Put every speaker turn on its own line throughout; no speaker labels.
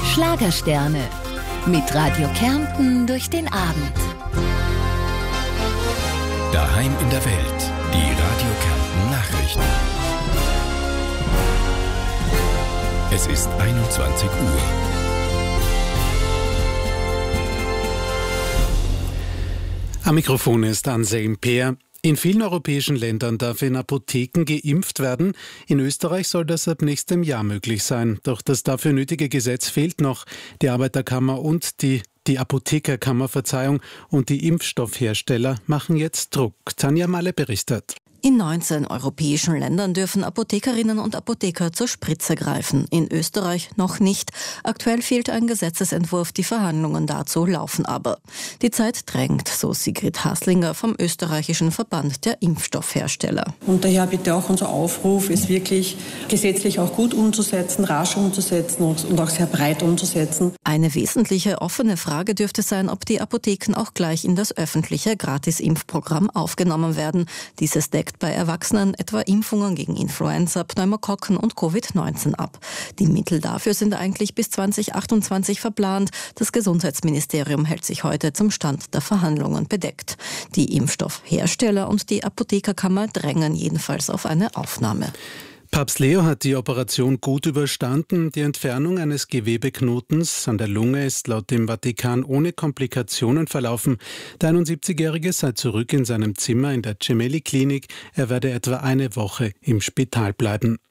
Schlagersterne. Mit Radio Kärnten durch den Abend.
Daheim in der Welt. Die Radio Kärnten Nachrichten. Es ist 21 Uhr.
Am Mikrofon ist Anselm Peer. In vielen europäischen Ländern darf in Apotheken geimpft werden. In Österreich soll das ab nächstem Jahr möglich sein. Doch das dafür nötige Gesetz fehlt noch. Die Arbeiterkammer und die Apothekerkammer, und die Impfstoffhersteller machen jetzt Druck. Tanja Malle berichtet.
In 19 europäischen Ländern dürfen Apothekerinnen und Apotheker zur Spritze greifen. In Österreich noch nicht. Aktuell fehlt ein Gesetzesentwurf, die Verhandlungen dazu laufen aber. Die Zeit drängt, so Sigrid Haslinger vom österreichischen Verband der Impfstoffhersteller.
Und daher bitte auch unser Aufruf, es wirklich gesetzlich auch gut umzusetzen, rasch umzusetzen und auch sehr breit umzusetzen.
Eine wesentliche offene Frage dürfte sein, ob die Apotheken auch gleich in das öffentliche Gratis-Impfprogramm aufgenommen werden. Dieses deckt bei Erwachsenen etwa Impfungen gegen Influenza, Pneumokokken und Covid-19 ab. Die Mittel dafür sind eigentlich bis 2028 verplant. Das Gesundheitsministerium hält sich heute zum Stand der Verhandlungen bedeckt. Die Impfstoffhersteller und die Apothekerkammer drängen jedenfalls auf eine Aufnahme.
Papst Leo hat die Operation gut überstanden. Die Entfernung eines Gewebeknotens an der Lunge ist laut dem Vatikan ohne Komplikationen verlaufen. Der 71-Jährige sei zurück in seinem Zimmer in der Gemelli-Klinik. Er werde etwa eine Woche im Spital bleiben.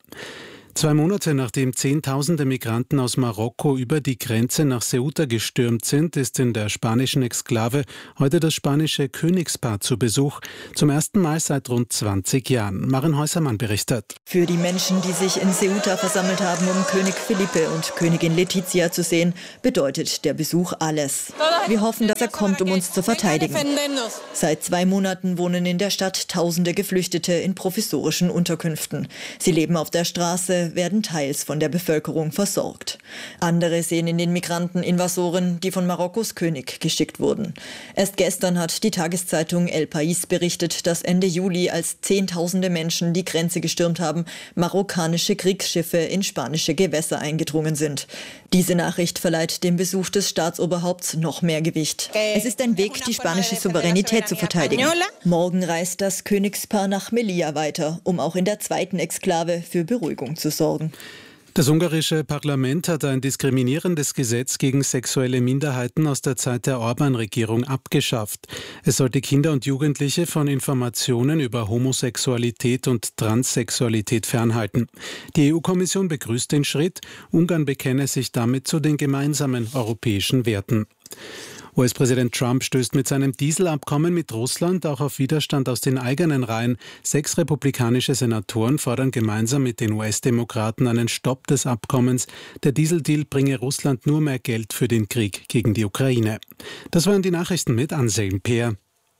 2 Monate nachdem Zehntausende Migranten aus Marokko über die Grenze nach Ceuta gestürmt sind, ist in der spanischen Exklave heute das spanische Königspaar zu Besuch. Zum ersten Mal seit rund 20 Jahren. Maren Häusermann berichtet.
Für die Menschen, die sich in Ceuta versammelt haben, um König Felipe und Königin Letizia zu sehen, bedeutet der Besuch alles. Wir hoffen, dass er kommt, um uns zu verteidigen. Seit 2 Monaten wohnen in der Stadt Tausende Geflüchtete in provisorischen Unterkünften. Sie leben auf der Straße, werden teils von der Bevölkerung versorgt. Andere sehen in den Migranten Invasoren, die von Marokkos König geschickt wurden. Erst gestern hat die Tageszeitung El País berichtet, dass Ende Juli, als Zehntausende Menschen die Grenze gestürmt haben, marokkanische Kriegsschiffe in spanische Gewässer eingedrungen sind. Diese Nachricht verleiht dem Besuch des Staatsoberhaupts noch mehr Gewicht. Es ist ein Weg, die spanische Souveränität zu verteidigen. Morgen reist das Königspaar nach Melilla weiter, um auch in der zweiten Exklave für Beruhigung zu sorgen.
Das ungarische Parlament hat ein diskriminierendes Gesetz gegen sexuelle Minderheiten aus der Zeit der Orbán-Regierung abgeschafft. Es sollte Kinder und Jugendliche von Informationen über Homosexualität und Transsexualität fernhalten. Die EU-Kommission begrüßt den Schritt. Ungarn bekenne sich damit zu den gemeinsamen europäischen Werten. US-Präsident Trump stößt mit seinem Dieselabkommen mit Russland auch auf Widerstand aus den eigenen Reihen. 6 republikanische Senatoren fordern gemeinsam mit den US-Demokraten einen Stopp des Abkommens. Der Dieseldeal bringe Russland nur mehr Geld für den Krieg gegen die Ukraine. Das waren die Nachrichten mit Anselm Peer.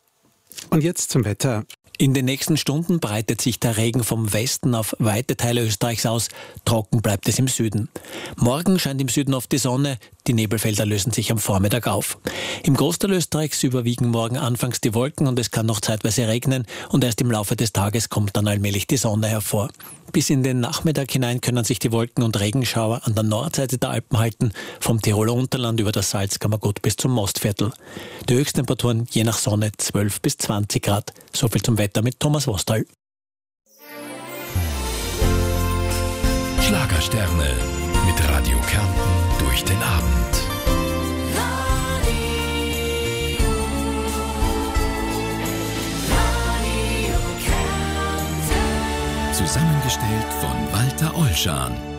Und jetzt zum Wetter.
In den nächsten Stunden breitet sich der Regen vom Westen auf weite Teile Österreichs aus. Trocken bleibt es im Süden. Morgen scheint im Süden oft die Sonne. Die Nebelfelder lösen sich am Vormittag auf. Im Großteil Österreichs überwiegen morgen anfangs die Wolken und es kann noch zeitweise regnen. Und erst im Laufe des Tages kommt dann allmählich die Sonne hervor. Bis in den Nachmittag hinein können sich die Wolken und Regenschauer an der Nordseite der Alpen halten. Vom Tiroler Unterland über das Salzkammergut bis zum Mostviertel. Die Höchsttemperaturen je nach Sonne 12 bis 20 Grad. So viel zum Wetter mit Thomas Wostal.
Schlagersterne mit Radio Kärnten durch den Abend. Zusammengestellt von Walter Olschan.